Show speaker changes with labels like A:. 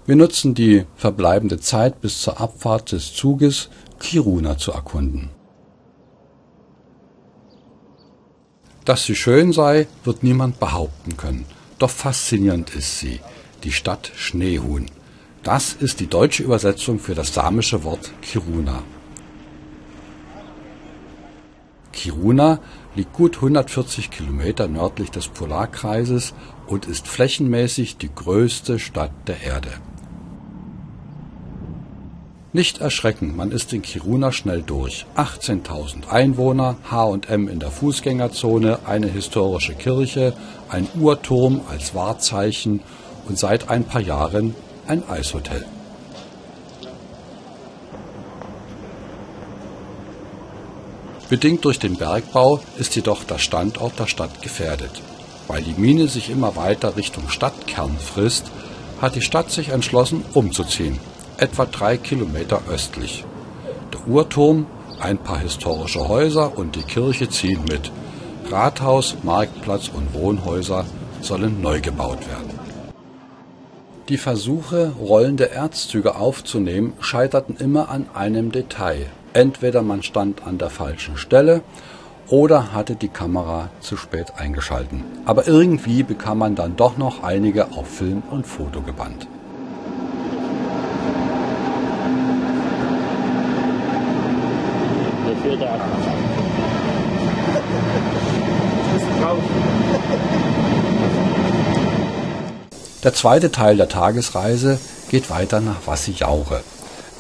A: Wir nutzen die verbleibende Zeit bis zur Abfahrt des Zuges, Kiruna zu erkunden. Dass sie schön sei, wird niemand behaupten können. Doch faszinierend ist sie, die Stadt Schneehuhn. Das ist die deutsche Übersetzung für das samische Wort Kiruna. Kiruna liegt gut 140 Kilometer nördlich des Polarkreises und ist flächenmäßig die größte Stadt der Erde. Nicht erschrecken, man ist in Kiruna schnell durch. 18.000 Einwohner, H&M in der Fußgängerzone, eine historische Kirche, ein Uhrturm als Wahrzeichen und seit ein paar Jahren ein Eishotel. Bedingt durch den Bergbau ist jedoch der Standort der Stadt gefährdet. Weil die Mine sich immer weiter Richtung Stadtkern frisst, hat die Stadt sich entschlossen, umzuziehen. Etwa 3 Kilometer östlich. Der Uhrturm, ein paar historische Häuser und die Kirche ziehen mit. Rathaus, Marktplatz und Wohnhäuser sollen neu gebaut werden. Die Versuche, rollende Erzzüge aufzunehmen, scheiterten immer an einem Detail. Entweder man stand an der falschen Stelle oder hatte die Kamera zu spät eingeschalten. Aber irgendwie bekam man dann doch noch einige auf Film und Foto gebannt. Der zweite Teil der Tagesreise geht weiter nach Vassijaure.